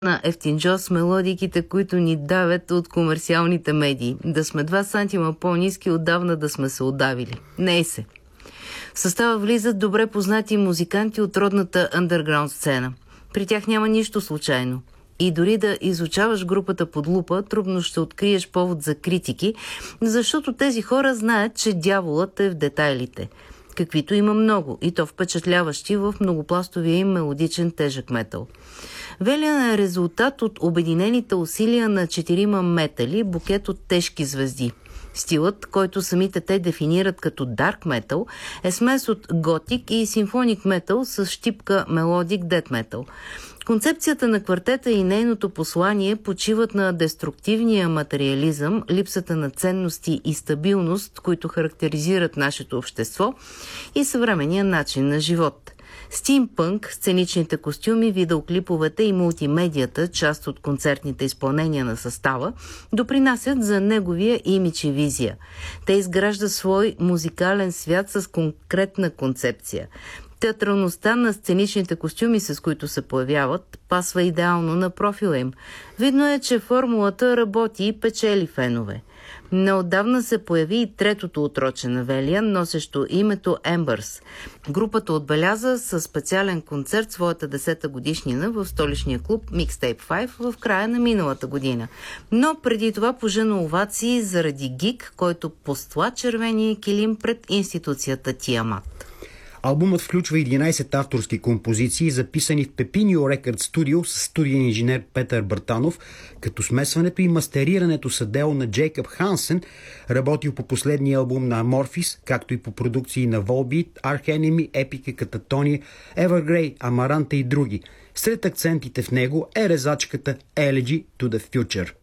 на ефтинджо с мелодиките, които ни давят от комерциалните медии. Да сме 2 сантима по-ниски, отдавна да сме се удавили. Не е се. В състава влизат добре познати музиканти от родната андерграунд сцена. При тях няма нищо случайно. И дори да изучаваш групата под лупа, трудно ще откриеш повод за критики, защото тези хора знаят, че дяволът е в детайлите. Каквито има много, и то впечатляващи в многопластовия им мелодичен тежък метал. Велиан е резултат от обединените усилия на 4 метали, букет от тежки звезди. Стилът, който самите те дефинират като дарк метал, е смес от готик и симфоник метал с щипка мелодик дет метал. Концепцията на квартета и нейното послание почиват на деструктивния материализъм, липсата на ценности и стабилност, които характеризират нашето общество и съвременния начин на живот. Стимпънк, сценичните костюми, видеоклиповете и мултимедията, част от концертните изпълнения на състава, допринасят за неговия имидж и визия. Те изграждат свой музикален свят с конкретна концепция. Театралността на сценичните костюми, с които се появяват, пасва идеално на профила им. Видно е, че формулата работи и печели фенове. Неотдавна се появи и третото отроче на Велиан, носещо името Embers. Групата отбеляза със специален концерт своята 10-та годишнина в столичния клуб Mixtape 5 в края на миналата година. Но преди това пожена овации заради гиг, който постла червения килим пред институцията Тиамат. Албумът включва 11 авторски композиции, записани в Pepinio Record Studio с студиен инженер Петър Бъртанов, като смесването и мастерирането са дело на Джейкъб Хансен, работил по последния албум на Amorphis, както и по продукции на Volbeat, Arch Enemy, Epic, Katatonia, Evergrey, Amaranta и други. Сред акцентите в него е резачката Elegy to the Future.